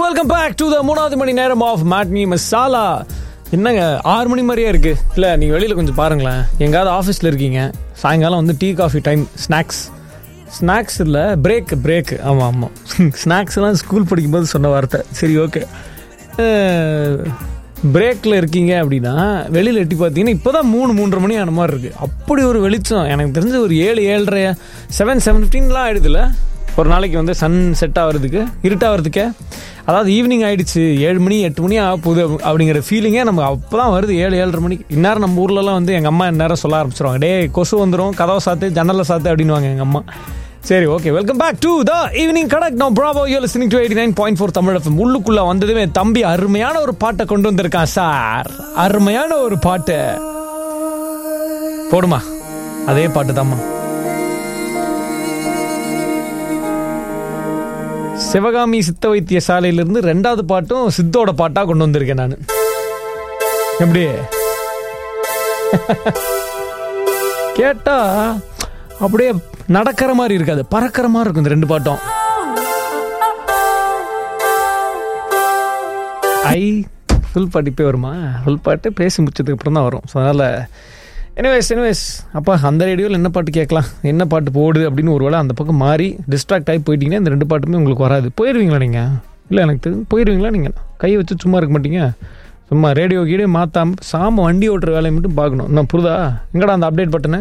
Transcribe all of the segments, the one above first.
Welcome back to the 3வது மணி நேரம் of matinee masala. என்னங்க 6 மணி மாதிரியே இருக்கு இல்லை? நீங்கள் வெளியில் கொஞ்சம் பாருங்களேன். எங்காவது ஆஃபீஸில் இருக்கீங்க, சாயங்காலம் வந்து டீ காஃபி டைம், ஸ்நாக்ஸ் இல்லை, பிரேக். ஆமாம் ஸ்நாக்ஸ்லாம் ஸ்கூல் படிக்கும்போது சொன்ன வார்த்தை. சரி, ஓகே. பிரேக்கில் இருக்கீங்க அப்படின்னா வெளியில் எட்டி பார்த்தீங்கன்னா இப்போ தான் 3-3:30 மணி ஆன மாதிரி இருக்குது. அப்படி ஒரு வெளிச்சம். எனக்கு தெரிஞ்சு ஒரு 7-7:30 7:15 ஆகிடுதுல ஒரு நாளைக்கு வந்து சன் செட் ஆகிறதுக்கு, இருட்டாகிறதுக்கே. அதாவது ஈவினிங் ஆகிடுச்சு, 7 மணி 8 மணி ஆக போகுது அப்படிங்கிற ஃபீலிங்கே நமக்கு அப்போ தான் வருது. 7-7:30 மணிக்கு. இந்நேரம் நம்ம ஊர்லலாம் வந்து எங்கள் அம்மா இந்நேரம் சொல்ல ஆரம்பிச்சிருவாங்க, டே கொசு வந்துடும், கதவை சாத்து, ஜன்னலை சாத்து அப்படின்வாங்க எங்கள் அம்மா. சரி, okay. Welcome back to the evening கடக். நான் Bravo, you listening to 89.4 Tamil FM. உள்ளுக்குள்ளே வந்ததுமே தம்பி அருமையான ஒரு பாட்டை கொண்டு வந்திருக்கான் சார். அருமையான ஒரு பாட்டு போடுமா? அதே பாட்டு தாம்மா. சிவகாமி சித்த வைத்திய சாலையிலிருந்து 2வது பாட்டும் சித்தோட பாட்டா கொண்டு வந்திருக்கேன் நான். எப்படி கேட்டா அப்படியே நடக்கிற மாதிரி இருக்காது, பறக்கிற மாதிரி இருக்கும் இந்த 2 பாட்டும். ஃபுல் பாட்டு இப்போ வருமா? ஃபுல் பாட்டு பேசி முடிச்சதுக்கு அப்புறம் தான் வரும். ஸோ அதனால் எனிவேஸ் அப்பா அந்த ரேடியோவில் என்ன பாட்டு கேட்கலாம், என்ன பாட்டு போடுது அப்படின்னு ஒரு வேளை அந்த பக்கம் மாறி டிஸ்ட்ராக்ட் ஆகி போயிட்டீங்கன்னா இந்த 2 பாட்டுமே உங்களுக்கு வராது. போயிடுவீங்களா நீங்கள்? இல்லை, எனக்கு தெரியும் போயிடுவீங்களா நீங்கள்? கையை வச்சு சும்மா இருக்க மாட்டீங்க. சும்மா ரேடியோ கீழே மாற்றாம வண்டி ஓட்டுற வேலையை மட்டும் பார்க்கணும். நான் புரிதா? எங்கடா அந்த update button?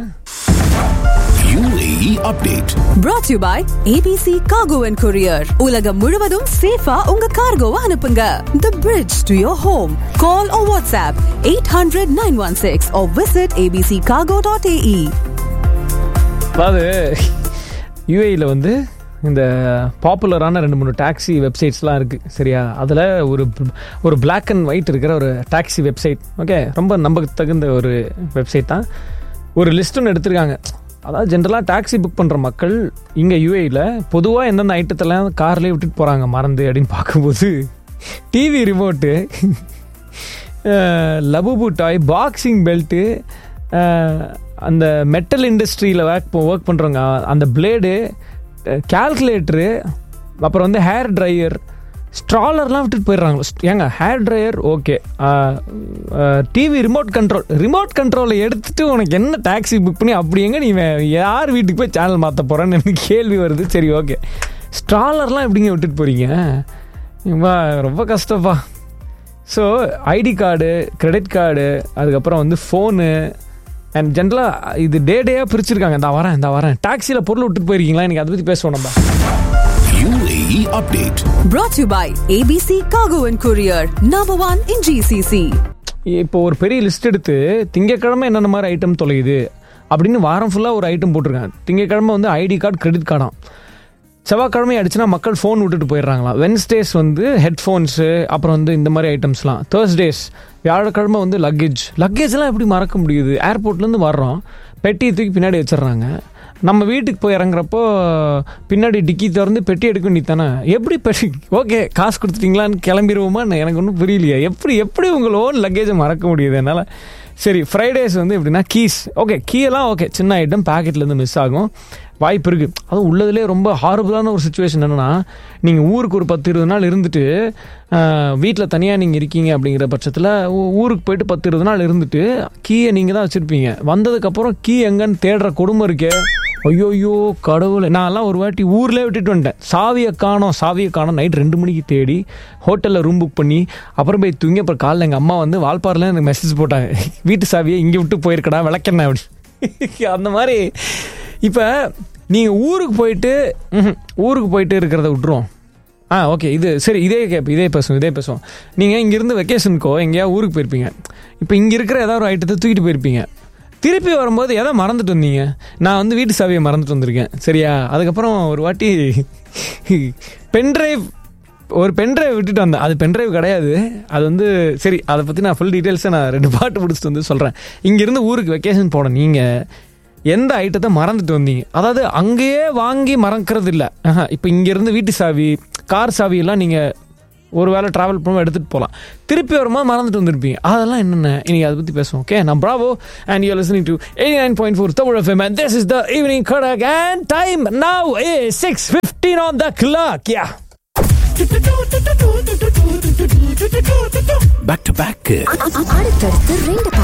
UAE update brought to you by ABC Cargo and Courier. உலகம் முழுவதும் சேஃபா உங்க கார்கோவை அனுப்புங்க. The bridge to your home. Call or WhatsApp 800-916 or visit abccargo.ae. அதாவது UAEல வந்து இந்த பாப்புலரான 2-3 டாக்ஸி வெப்சைட்ஸ்லாம் இருக்குது, சரியா? அதில் ஒரு பிளாக் அண்ட் ஒயிட் இருக்கிற ஒரு டாக்ஸி வெப்சைட், ஓகே, ரொம்ப நம்பக்கு தகுந்த ஒரு வெப்சைட் தான். ஒரு லிஸ்ட் ஒன்று எடுத்திருக்காங்க. அதாவது ஜென்ரலாக டாக்ஸி புக் பண்ணுற மக்கள் இங்கே UAEல பொதுவாக எந்தெந்த ஐட்டத்தெல்லாம் கார்லேயே விட்டுட்டு போகிறாங்க மறந்து அப்படின்னு பார்க்கும்போது, டிவி ரிமோட்டு, லபுபு டாய், பாக்ஸிங் பெல்ட்டு, அந்த மெட்டல் இண்டஸ்ட்ரியில் ஒர்க் பண்ணுறவங்க அந்த பிளேடு, கால்குலேட்டரு, அப்புறம் வந்து ஹேர் ட்ரையர், ஸ்ட்ராலர்லாம் விட்டுட்டு போயிடுறாங்க. ஏங்க hair dryer okay, TV remote கண்ட்ரோலை எடுத்துகிட்டு உனக்கு என்ன டாக்ஸி புக் பண்ணி அப்படி எங்கே நீ யார் வீட்டுக்கு போய் சேனல் மாற்ற போகிறேன்னு எனக்கு கேள்வி வருது. சரி, ஓகே. ஸ்ட்ராலர்லாம் எப்படிங்க விட்டுட்டு போகிறீங்க? ரொம்ப கஷ்டப்பா. So ID card, credit card, அதுக்கப்புறம் வந்து ஃபோனு அண்ட் ஜென்ரலாக இது டேயாக பிரிச்சுருக்காங்க. இந்த வரேன் டாக்ஸியில் பொருள் விட்டுட்டு போயிருக்கீங்களா? எனக்கு அதை பற்றி பேசுவோம் நம்ம. UAE update brought to you by ABC Cargo and Courier, number 1 in GCC. இப்போ ஒரு பெரிய லிஸ்ட் எடுத்து திங்கக்கிழமை என்னென்ன மாதிரி ஐட்டம் தொலையுது அப்படின்னு வாரம் ஃபுல்லாக ஒரு ஐட்டம் போட்டிருக்காங்க. திங்கக்கிழமை வந்து ஐடி கார்டு, கிரெடிட் கார்டாம். செவ்வாய்க்கிழமை அடிச்சுன்னா மக்கள் ஃபோன் விட்டுட்டு போயிடுறாங்களாம். வென்ஸ்டேஸ் வந்து ஹெட்ஃபோன்ஸு, அப்புறம் வந்து இந்த மாதிரி ஐட்டம்ஸ்லாம். தேர்ஸ்டேஸ், வியாழக்கிழமை வந்து லக்கேஜ்லாம் எப்படி மறக்க முடியுது? ஏர்போர்ட்லேருந்து வர்றோம், பெட்டியை தூக்கி பின்னாடி வச்சிடுறாங்க. நம்ம வீட்டுக்கு போய் இறங்குறப்போ பின்னாடி டிக்கி திறந்து பெட்டி எடுக்க வேண்டியது தானே? எப்படி பெட்டி? ஓகே, காசு கொடுத்துட்டிங்களான்னு கிளம்பிடுவோமா? எனக்கு ஒன்றும் புரியலையே. எப்படி உங்கள் ஓன் லக்கேஜை மறக்க முடியுது என்னால்? சரி, ஃப்ரைடேஸ் வந்து எப்படின்னா கீஸ், ஓகே, கீயெல்லாம் ஓகே, சின்ன ஐட்டம் பேக்கெட்லேருந்து மிஸ் ஆகும், வாய்ப்பு இருக்குது. அதுவும் உள்ளதுலேயே ரொம்ப ஹாரபிளான ஒரு சுச்சுவேஷன் என்னென்னா, நீங்கள் ஊருக்கு ஒரு 10-20 நாள் இருந்துட்டு வீட்டில் தனியாக நீங்கள் இருக்கீங்க அப்படிங்கிற பட்சத்தில் ஊருக்கு போயிட்டு 10-20 நாள் இருந்துட்டு கீயை நீங்கள் தான் வச்சுருப்பீங்க. வந்ததுக்கப்புறம் கீ எங்கன்னு தேடுற கொடுமை இருக்கே, ஐயோ கடவுளை. நான்லாம் ஒரு வாட்டி ஊர்லேயே விட்டுட்டு வந்துட்டேன். சாவியை காணோம் நைட் 2 மணிக்கு தேடி ஹோட்டலில் ரூம் புக் பண்ணி அப்புறம் போய் தூங்கி, அப்புறம் காலையில் எங்கள் அம்மா வந்து வால்பாறையில் எனக்கு மெசேஜ் போட்டாங்க, வீட்டு சாவியை இங்கே விட்டு போயிருக்கடா, விளக்கண்ண அப்படி. அந்த மாதிரி இப்போ நீங்கள் ஊருக்கு போயிட்டு இருக்கிறத விட்டுருவோம். ஓகே, இது சரி, இதே பேசுவோம். நீங்கள் இங்கேருந்து வெக்கேஷனுக்கோ எங்கேயா ஊருக்கு போயிருப்பீங்க. இப்போ இங்கே இருக்கிற ஏதாவது ஒரு ஐட்டத்தை தூக்கிட்டு போயிருப்பீங்க. திருப்பி வரும்போது எதை மறந்துட்டு வந்தீங்க? நான் வந்து வீட்டு சாவியை மறந்துட்டு வந்திருக்கேன், சரியா? அதுக்கப்புறம் ஒரு வாட்டி பென்ட்ரைவ் விட்டுட்டு வந்தேன். அது பென்ட்ரைவ் கிடையாது, அது வந்து சரி, அதை பற்றி நான் ஃபுல் டீட்டெயில்ஸை நான் 2 பாட்டு முடிச்சுட்டு வந்து சொல்கிறேன். இங்கேருந்து ஊருக்கு வெக்கேஷன் போன நீங்கள் எந்த ஐட்டத்தை மறந்துட்டு வந்தீங்க? அதாவது அங்கேயே வாங்கி மறக்கிறது இல்லை. இப்போ இங்கேருந்து வீட்டு சாவி, கார் சாவியெல்லாம் நீங்கள் ஒரு வேளை ட்ராவல் பண்ணுவோம் எடுத்துகிட்டு போகலாம், திருப்பி வரும்போது மறந்துட்டு வந்திருப்பீங்க. அதெல்லாம் என்னென்ன இன்னைக்கு அதை பற்றி பேசுவோம். ஓகே, நான் Bravo and you're listening to 89.4 Tamil FM and this is the evening Kodak and time now is 6:15 on the clock. Yeah. back to back. அடுத்தடுத்து 2